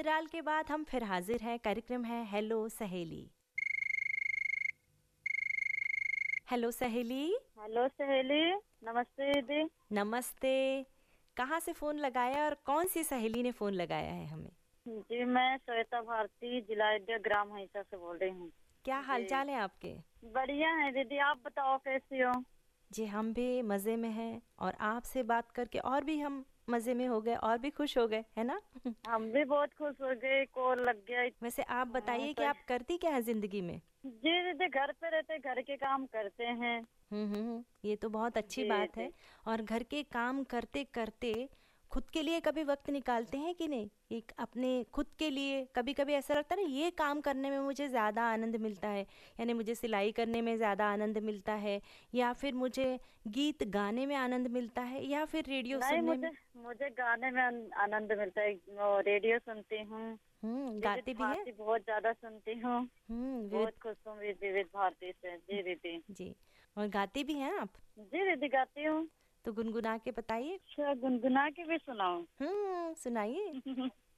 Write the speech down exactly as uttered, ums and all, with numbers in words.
अंतराल के बाद हम फिर हाजिर हैं। कार्यक्रम है हेलो सहेली। हेलो सहेली। हेलो सहेली, नमस्ते दीदी। नमस्ते। कहाँ से फ़ोन लगाया और कौन सी सहेली ने फ़ोन लगाया है हमें? जी मैं श्वेता भारती, जिला अयोध्या, ग्राम हईसा से बोल रही हूँ। क्या हाल जी चाल है आपके? बढ़िया है दीदी, आप बताओ कैसी हो? जी हम भी मज़े में हैं और आपसे बात करके और भी हम मज़े में हो गए और भी खुश हो गए, है ना? हम भी बहुत खुश हो गए, कॉल लग गया। वैसे आप हाँ, बताइए कि तो आप करती क्या है ज़िंदगी में? जी दीदी, घर पे रहते घर के काम करते हैं। हुँ, हुँ। ये तो बहुत अच्छी जी बात है। जी और घर के काम करते-करते खुद के लिए कभी वक़्त निकालते हैं कि नहीं? एक अपने खुद के लिए कभी-कभी ऐसा लगता है ना, ये काम करने में मुझे ज़्यादा आनंद मिलता है, यानी मुझे सिलाई करने में ज़्यादा आनंद मिलता है, या फिर मुझे गीत गाने में आनंद मिलता है, या फिर रेडियो नहीं, सुनने में। मुझे मुझे गाने में आन- आनंद मिलता है। वो रेडियो सुनती हूँ, हुँ, विविध गाते भी हैं? भारती बहुत ज्यादा सुनती हूँ। हुँ, विविध। बहुत खुश हूँ विविध भारती से। जी दीदी। जी, और गाती भी हैं आप? जी दीदी, गाती हूँ। तो गुनगुना के बताइए। अच्छा, गुनगुना के भी सुनाऊं? हुँ, सुनाइए।